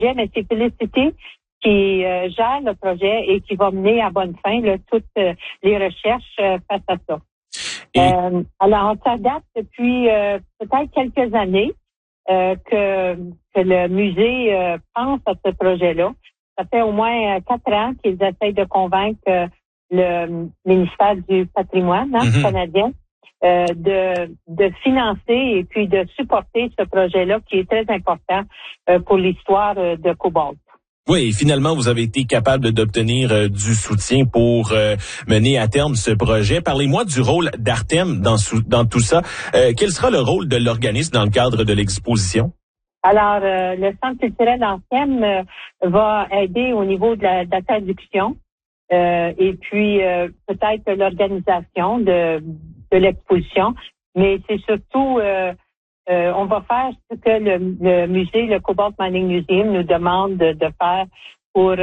mais c'est Félicité qui gère le projet et qui va mener à bonne fin là, toutes les recherches face à ça. Alors, ça date depuis peut-être quelques années que le musée pense à ce projet-là. Ça fait au moins 4 ans qu'ils essayent de convaincre le ministère du patrimoine canadien de financer et puis de supporter ce projet-là qui est très important pour l'histoire de Cobalt. Oui, et finalement, vous avez été capable d'obtenir du soutien pour mener à terme ce projet. Parlez-moi du rôle d'Artem dans tout ça. Quel sera le rôle de l'organisme dans le cadre de l'exposition? Alors, le Centre culturel d'Artem va aider au niveau de la traduction et puis peut-être l'organisation de l'exposition, mais c'est surtout on va faire ce que le musée, le Cobalt Mining Museum, nous demande de faire pour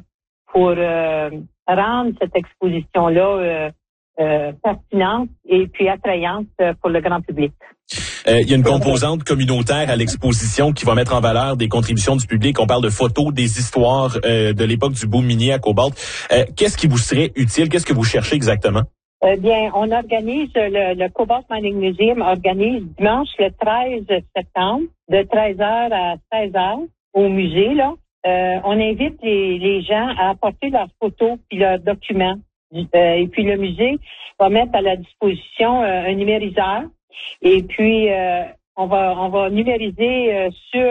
rendre cette exposition-là pertinente et puis attrayante pour le grand public. Il y a une composante communautaire à l'exposition qui va mettre en valeur des contributions du public. On parle de photos, des histoires de l'époque du boom minier à Cobalt. Qu'est-ce qui vous serait utile? Qu'est-ce que vous cherchez exactement? Bien, on organise, le Cobalt Mining Museum organise dimanche le 13 septembre de 13h à 16h au musée, là. On invite les gens à apporter leurs photos puis leurs documents. Et puis le musée va mettre à la disposition un numériseur. Et puis on va numériser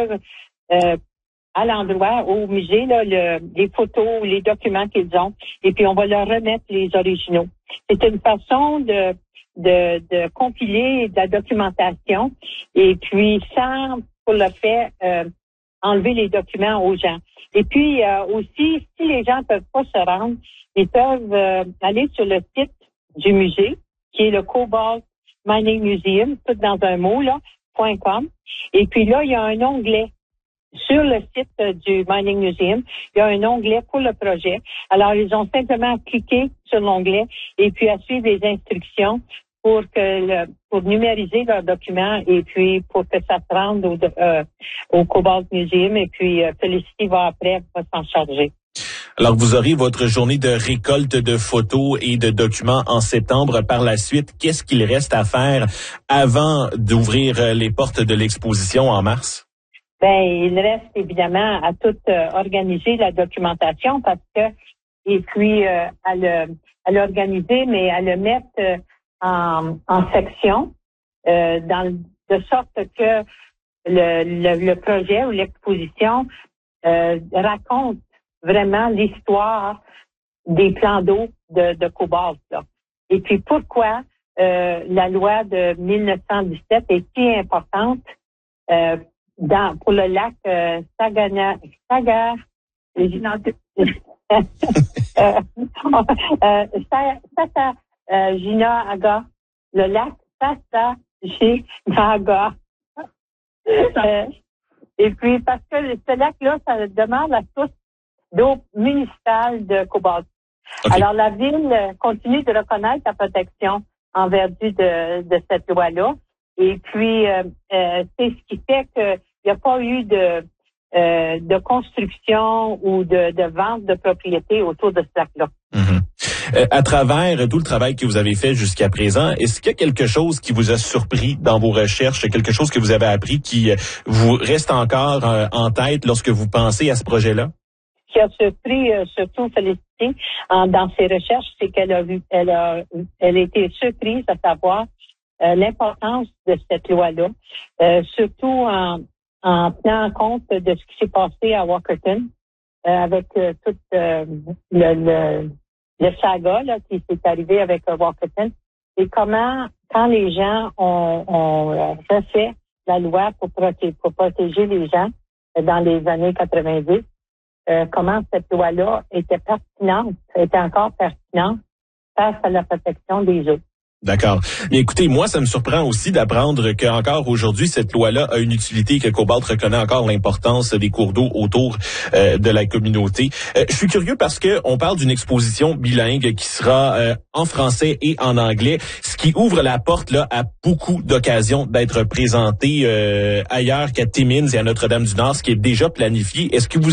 à l'endroit au musée là les photos, les documents qu'ils ont. Et puis on va leur remettre les originaux. C'est une façon de compiler de la documentation et puis sans pour le fait enlever les documents aux gens. Et puis aussi, si les gens ne peuvent pas se rendre, ils peuvent aller sur le site du musée, qui est le Cobalt Mining Museum, tout dans un mot, là, .com. Et puis là, il y a un onglet sur le site du Mining Museum. Il y a un onglet pour le projet. Alors, ils ont simplement cliqué sur l'onglet et puis à suivre les instructions pour numériser leurs documents et puis pour que ça se rende au Cobalt Museum. Et puis, Félicité va s'en charger. Alors, vous aurez votre journée de récolte de photos et de documents en septembre. Par la suite, qu'est-ce qu'il reste à faire avant d'ouvrir les portes de l'exposition en mars? Ben, il reste évidemment à tout organiser la documentation et puis à l'organiser, mais à le mettre en section, de sorte que le projet ou l'exposition raconte vraiment l'histoire des plans d'eau de Cobalt, là. Et puis pourquoi la loi de 1917 est si importante pour le lac Sataginaga, le lac Sataginaga. Et puis parce que ce lac-là, ça demande la source d'eau municipale de Cobalt. Okay. Alors la ville continue de reconnaître la protection en vertu de cette loi-là. Et puis c'est ce qui fait qu'il n'y a pas eu de construction ou de vente de propriété autour de ce lac-là. Mm-hmm. À travers tout le travail que vous avez fait jusqu'à présent, est-ce qu'il y a quelque chose qui vous a surpris dans vos recherches, quelque chose que vous avez appris qui vous reste encore en tête lorsque vous pensez à ce projet-là? Ce qui a surpris surtout Félicité dans ses recherches, c'est qu'elle a été surprise à savoir l'importance de cette loi-là, surtout en tenant compte de ce qui s'est passé à Walkerton avec tout le saga là, qui s'est arrivé avec Walkerton et comment, quand les gens ont refait la loi pour protéger les gens dans les années 90, comment cette loi-là était encore pertinente face à la protection des eaux. D'accord. Mais écoutez, moi, ça me surprend aussi d'apprendre qu'encore aujourd'hui, cette loi-là a une utilité, que Cobalt reconnaît encore l'importance des cours d'eau autour de la communauté. Je suis curieux parce que on parle d'une exposition bilingue qui sera en français et en anglais, ce qui ouvre la porte là à beaucoup d'occasions d'être présentée ailleurs qu'à Timmins et à Notre-Dame-du-Nord, ce qui est déjà planifié. Est-ce que vous